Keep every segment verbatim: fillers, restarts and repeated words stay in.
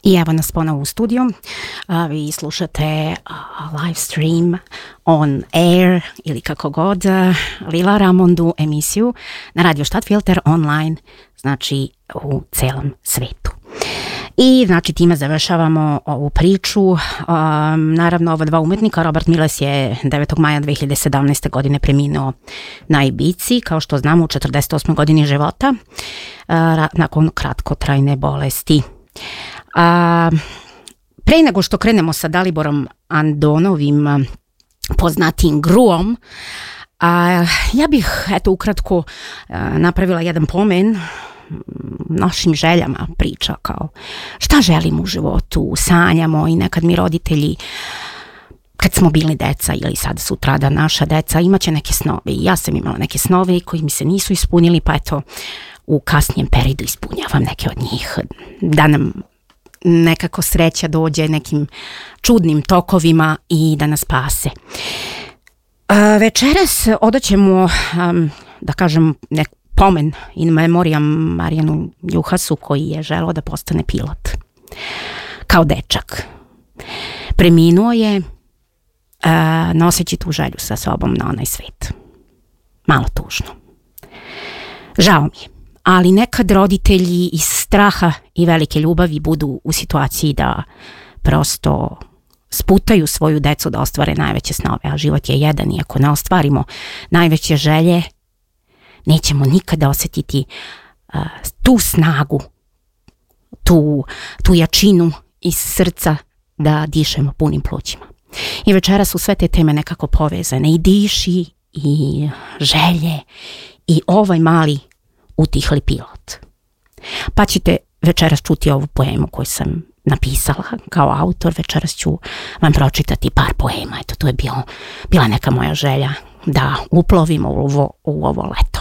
I evo nas ponovo u studiju. A, vi slušate a, live stream on air ili kako god a, Lila Ramondu emisiju na Radio Stadtfilter online, znači u celom svetu. I znači time završavamo ovu priču. Um, naravno ova dva umetnika, Robert Miles je devetog maja dve hiljade sedamnaeste. godine preminuo na Ibici, kao što znamo u četrdeset osmoj godini života, uh, nakon kratkotrajne bolesti. A, pre nego što krenemo sa Daliborom Andonovim, poznatim Gruom, a, ja bih eto ukratko a, napravila jedan pomen našim željama, priča kao šta želimo u životu, sanjamo i nekad mi roditelji kad smo bili deca ili sad sutrada naša deca imaće neke snove i ja sam imala neke snove koji mi se nisu ispunili, pa eto u kasnijem periodu ispunjavam neke od njih da nam nekako sreća dođe nekim čudnim tokovima i da nas spase. Uh, večeras odaćemo, um, da kažem, nek pomen in memoriam Marijanu Juhasu, koji je želeo da postane pilot. Kao dečak. Preminuo je uh, noseći tu želju sa sobom na onaj svet. Malo tužno. Žao mi je. Ali nekad roditelji iz straha i velike ljubavi budu u situaciji da prosto sputaju svoju decu da ostvare najveće snove, a život je jedan i ako ne ostvarimo najveće želje, nećemo nikada osjetiti uh, tu snagu, tu, tu jačinu iz srca da dišemo punim plućima. I večeras su sve te teme nekako povezane, i diši, i želje, i ovaj mali utihli pilot. Pa ćete večeras čuti ovu poemu koju sam napisala kao autor. Večeras ću vam pročitati par poema. Eto, to je bio, bila neka moja želja da uplovimo u ovo, u ovo leto.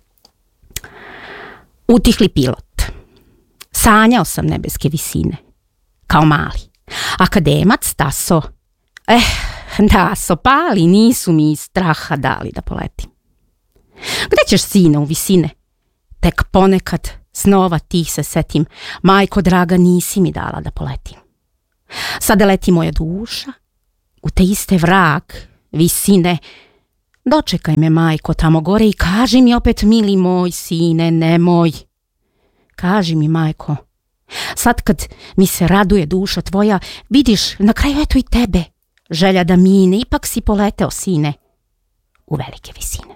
Utihli pilot. Sanjao sam nebeske visine kao mali. Akademac taso. Eh, da, sopali nisu mi iz straha dali da poletim. Gde ćeš, sine, u visine? Tek ponekad snova tih se setim, majko draga, nisi mi dala da poletim. Sada leti moja duša u te iste vrag, visine. Dočekaj me, majko, tamo gore i kaži mi opet, mili moj sine, nemoj. Kaži mi, majko, sad kad mi se raduje duša tvoja, vidiš, na kraju eto i tebe, želja da mine, ipak si poleteo, sine, u velike visine.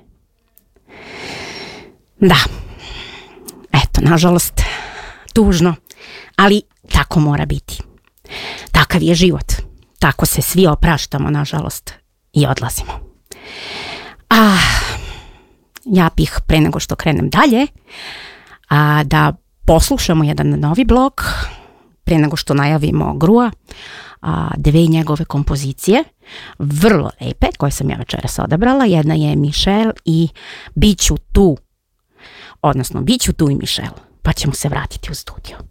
Da. Eto, nažalost, tužno, ali tako mora biti. Takav je život. Tako se svi opraštamo, nažalost, i odlazimo. A ja bih, pre nego što krenem dalje, a, da poslušamo jedan novi blog, pre nego što najavimo Grua, a, dve njegove kompozicije, vrlo lepe, koje sam ja večeras odabrala. Jedna je Michel i Biću tu. Odnosno, bit ću tu i Michel, pa ćemo se vratiti u studio.